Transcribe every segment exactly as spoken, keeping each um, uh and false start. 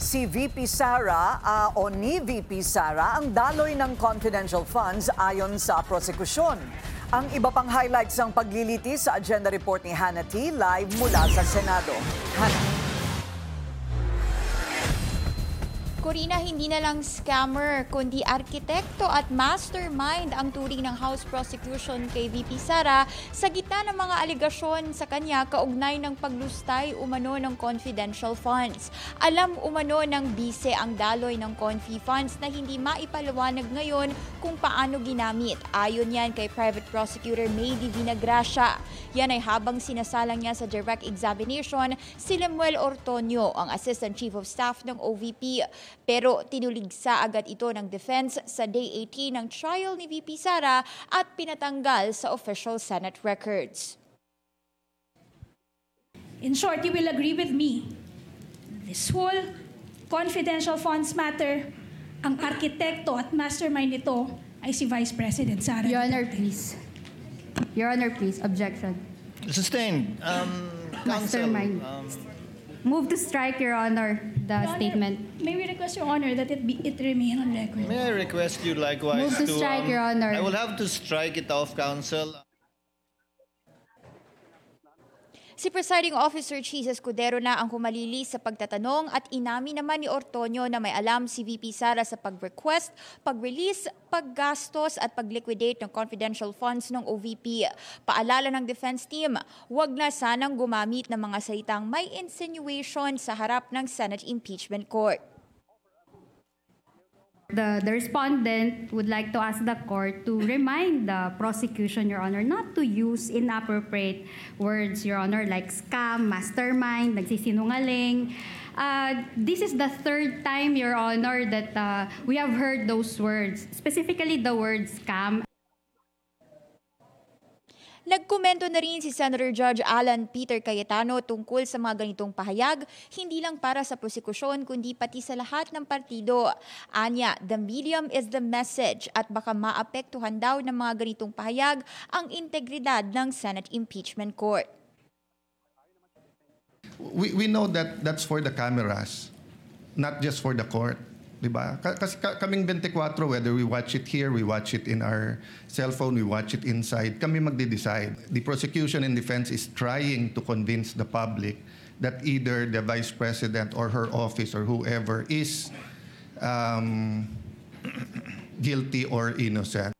si V P Sara ah, o ni V P Sara ang daloy ng confidential funds ayon sa prosekusyon. Ang iba pang highlights ng paglilitis sa agenda report ni Hannah T. live mula sa Senado. Hannah. Corina, hindi na lang scammer, kundi arkitekto at mastermind ang turing ng House Prosecution kay V P Sara sa gitna ng mga aligasyon sa kanya kaugnay ng paglustay umano ng confidential funds. Alam umano ng bise ang daloy ng confi funds na hindi maipaliwanag ngayon kung paano ginamit. Ayon yan kay Private Prosecutor May Divina Gracia. Yan ay habang sinasalang niya sa direct examination si Lemuel Ortonio, ang Assistant Chief of Staff ng O V P. Pero tinuligsa agad ito ng defense sa Day eighteen ng trial ni V P Sara at pinatanggal sa official Senate records. In short, you will agree with me. This whole confidential funds matter, ang arkitekto at mastermind nito ay si Vice President Sara. Your Honor, please. Your Honor, please. Objection. Sustained. Um, counsel, Mastermind. um, Move to strike, Your Honor, the Your Honor, statement. May we request, Your Honor, that it be it remain on record? May I request you likewise Move to strike, Your Honor. I will have to strike it off, counsel. Si Presiding Officer Cheese Escudero na ang humalili sa pagtatanong at inamin naman ni Ortonio na may alam si V P Sara sa pag-request, pag-release, paggastos at pag-liquidate ng confidential funds ng O V P. Paalala ng defense team, huwag na sanang gumamit ng mga salitang may insinuation sa harap ng Senate Impeachment Court. The, the respondent would like to ask the court to remind the prosecution, Your Honor, not to use inappropriate words, Your Honor, like scam, mastermind, nagsisinungaling. Uh, this is the third time, Your Honor, that uh, we have heard those words, specifically the word scam. Nagkomento na rin si Senator Judge Alan Peter Cayetano tungkol sa mga ganitong pahayag, hindi lang para sa prosekusyon kundi pati sa lahat ng partido. Anya, the medium is the message at baka maapektuhan daw ng mga ganitong pahayag ang integridad ng Senate Impeachment Court. We, we know that that's for the cameras, not just for the court. Diba? Kasi kaming twenty-four, whether we watch it here, we watch it in our cell phone, we watch it inside, kami magde-decide. The prosecution and defense is trying to convince the public that either the Vice President or her office or whoever is um, guilty or innocent.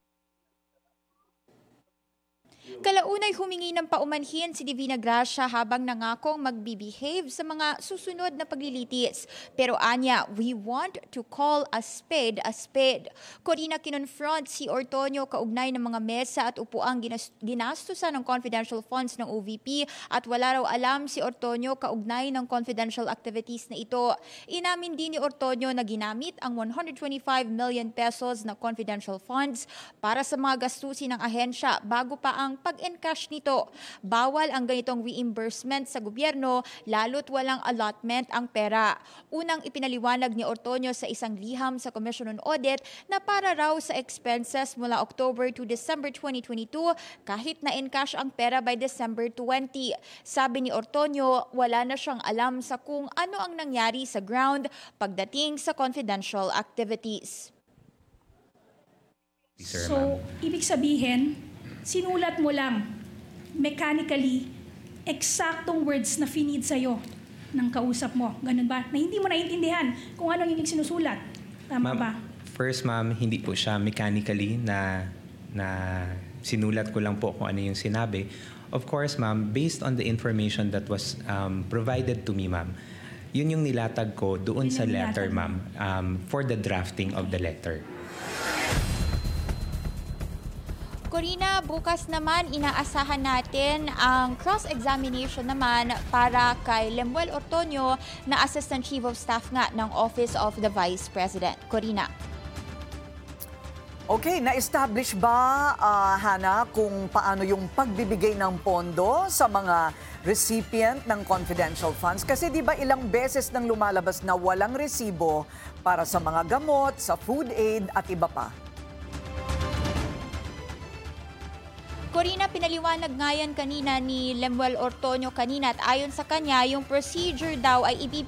Kalaunay humingi ng paumanhin si Divina Gracia habang nangakong magbibehave sa mga susunod na paglilitis. Pero anya, we want to call a spade a spade. Corina, kinonfront si Ortonio kaugnay ng mga mesa at upuang ginas- ginastusan ng confidential funds ng O V P at wala raw alam si Ortonio kaugnay ng confidential activities na ito. Inamin din ni Ortonio na ginamit ang one hundred twenty-five million pesos na confidential funds para sa mga gastusin ng ahensya bago pa ang pag-encash nito. Bawal ang ganitong reimbursement sa gobyerno lalo't walang allotment ang pera. Unang ipinaliwanag ni Ortonio sa isang liham sa Commission on Audit na para raw sa expenses mula October to December twenty twenty-two kahit na-encash ang pera by December twentieth. Sabi ni Ortonio, wala na siyang alam sa kung ano ang nangyari sa ground pagdating sa confidential activities. So, ibig sabihin, sinulat mo lang, mechanically, eksaktong words na finid sa'yo ng kausap mo. Ganun ba? Na hindi mo naiintindihan kung ano yung sinusulat. Tama ba? First, ma'am, hindi po siya mechanically na, na sinulat ko lang po kung ano yung sinabi. Of course, ma'am, based on the information that was um, provided to me, ma'am, yun yung nilatag ko doon Yun sa yung letter, nilatag. ma'am, um, for the drafting of the letter. Corina, bukas naman inaasahan natin ang cross-examination naman para kay Lemuel Ortonio na Assistant Chief of Staff nga ng Office of the Vice President. Corina. Okay, na-establish ba, uh, Hannah, kung paano yung pagbibigay ng pondo sa mga recipient ng confidential funds? Kasi di ba ilang beses nang lumalabas na walang resibo para sa mga gamot, sa food aid at iba pa? Corina, pinaliwanag nga yan kanina ni Lemuel Ortonio kanina at ayon sa kanya, yung procedure daw ay